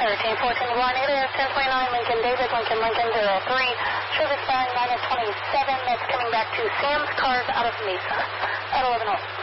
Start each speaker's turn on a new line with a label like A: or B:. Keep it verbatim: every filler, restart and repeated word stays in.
A: thirteen fourteen, one, negative, ten twenty-nine, Lincoln David, Lincoln, Lincoln, zero three, service line nine twenty-seven, that's coming back to Sam's Cars out of Mesa, at eleven oh.